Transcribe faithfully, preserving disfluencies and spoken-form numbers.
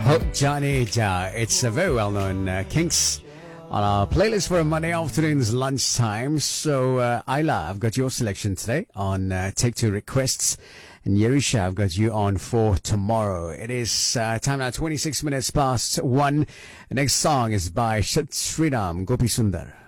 Ho Johnny Ja. It's a very well-known uh, Kinks on our playlist for a Monday afternoon's lunchtime. So, uh, Ayla, I've got your selection today on uh, Take Two Requests. And Yerisha, I've got you on for tomorrow. It is uh, time now, twenty-six minutes past one. The next song is by Shat Sridham, Gopi Sundar.